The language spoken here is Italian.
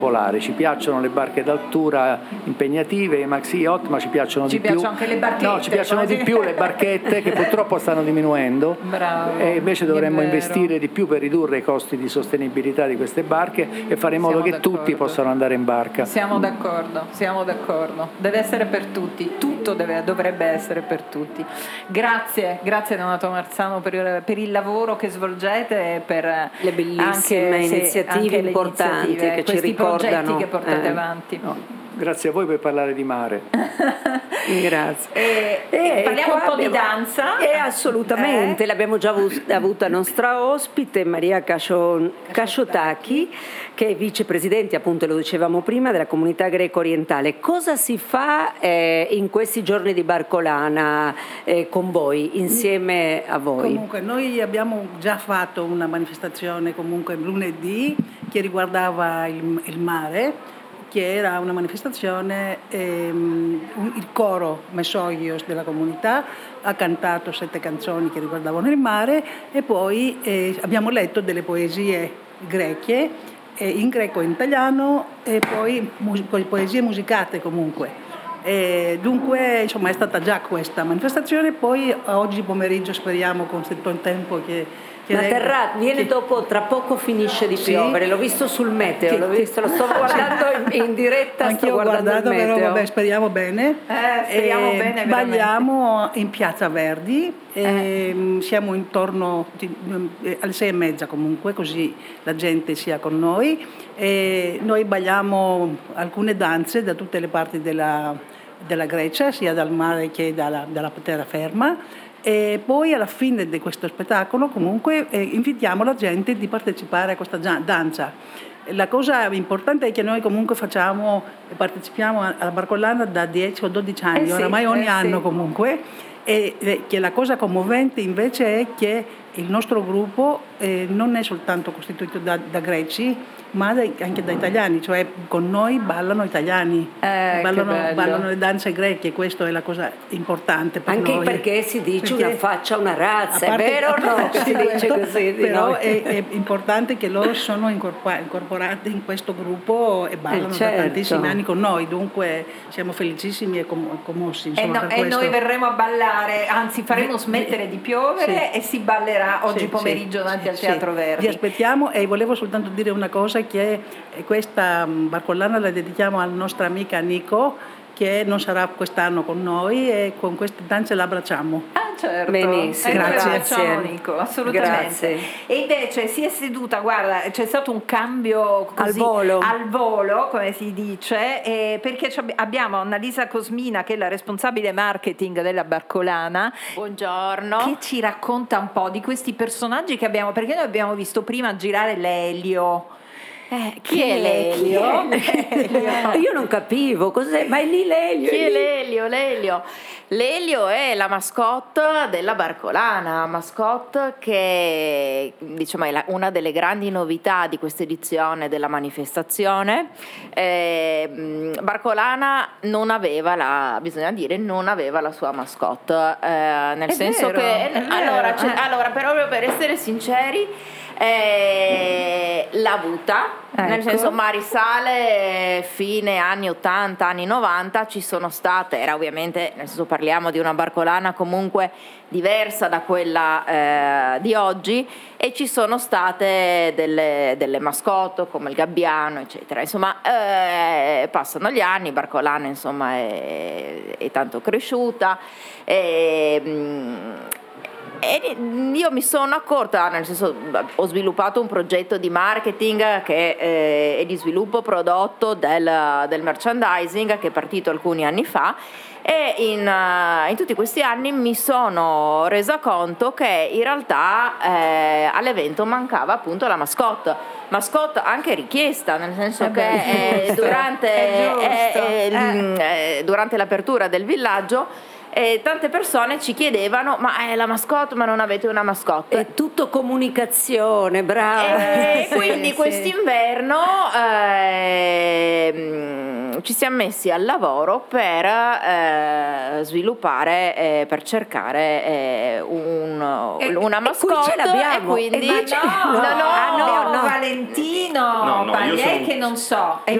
Ci piacciono le barche d'altura impegnative, i maxi yacht, ma ci piacciono di più. Ci piacciono anche le barchette. No, ci piacciono di più le barchette che purtroppo stanno diminuendo. Bravo, e invece dovremmo investire di più per ridurre i costi di sostenibilità di queste barche e fare in modo che tutti possano andare in barca. Siamo d'accordo. Deve essere per tutti, tutto dovrebbe essere per tutti. Grazie Donato Marzano per il lavoro che svolgete e per le bellissime iniziative importanti che ci ricordano progetti che portate avanti. No. Grazie a voi per parlare di mare. Grazie. Parliamo un po' di danza. Assolutamente, l'abbiamo già avuta nostra ospite Maria Khashoggi, che è vicepresidente, appunto lo dicevamo prima, della comunità greco-orientale. Cosa si fa in questi giorni di Barcolana con voi, insieme a voi? Comunque noi abbiamo già fatto una manifestazione comunque lunedì che riguardava il mare, che era una manifestazione, il coro Mesogios della comunità ha cantato 7 canzoni che riguardavano il mare e poi abbiamo letto delle poesie greche, in greco e in italiano, e poi poesie musicate comunque. Dunque insomma è stata già questa manifestazione, poi oggi pomeriggio speriamo con tutto il tempo che viene dopo, tra poco finisce di piovere, l'ho visto sul meteo, lo sto guardando in diretta. Anch'io ho guardato, però vabbè, speriamo bene. Speriamo bene, balliamo in Piazza Verdi, siamo intorno alle 6:30 comunque, così la gente sia con noi. Noi balliamo alcune danze da tutte le parti della Grecia, sia dal mare che dalla terraferma. E poi alla fine di questo spettacolo comunque invitiamo la gente di partecipare a questa danza. La cosa importante è che noi comunque partecipiamo alla Barcolana da 10 o 12 anni, oramai ogni anno comunque, e che la cosa commovente invece è che il nostro gruppo non è soltanto costituito da greci, ma anche da italiani, cioè con noi ballano italiani, ballano le danze greche, e questa è la cosa importante per anche noi. Perché si dice una faccia, una razza, è vero o no? Si dice così, però è importante che loro sono incorporati in questo gruppo e ballano da tantissimi anni con noi, dunque siamo felicissimi e commossi. E noi verremo a ballare, anzi faremo smettere di piovere e si ballerà oggi pomeriggio davanti al Teatro Verdi. Vi aspettiamo, e volevo soltanto dire una cosa, che questa Barcolana la dedichiamo alla nostra amica Nico, che non sarà quest'anno con noi, e con queste danze la abbracciamo. Certo. Benissimo, grazie Nico, assolutamente. Grazie. E invece si è seduta, guarda, c'è stato un cambio così, al volo, come si dice, perché abbiamo Annalisa Cosmina, che è la responsabile marketing della Barcolana. Buongiorno. Che ci racconta un po' di questi personaggi che abbiamo, perché noi abbiamo visto prima girare l'Elio. Chi è l'Elio? Io non capivo cos'è, ma è lì l'Elio. Chi è l'Elio? L'Elio è la mascotte della Barcolana, mascotte che diciamo è una delle grandi novità di questa edizione della manifestazione. Barcolana non aveva la sua mascotte, nel senso che allora proprio per essere sinceri, l'ha avuta, nel senso, ma risale fine anni 80, anni 90, ci sono state, era ovviamente, nel senso parliamo di una Barcolana comunque diversa da quella di oggi, e ci sono state delle mascotte come il gabbiano, eccetera. Insomma, passano gli anni, Barcolana insomma è tanto cresciuta, e io mi sono accorta, nel senso, ho sviluppato un progetto di marketing che è di sviluppo prodotto del merchandising, che è partito alcuni anni fa, e in tutti questi anni mi sono resa conto che in realtà all'evento mancava appunto la mascotte anche richiesta, nel senso che durante l'apertura del villaggio tante persone ci chiedevano: ma è la mascotte, ma non avete una mascotte? È tutto comunicazione, brava. Quindi quest'inverno ci siamo messi al lavoro per sviluppare, per cercare una mascotte, e quindi Valentino Pagliè, che non so.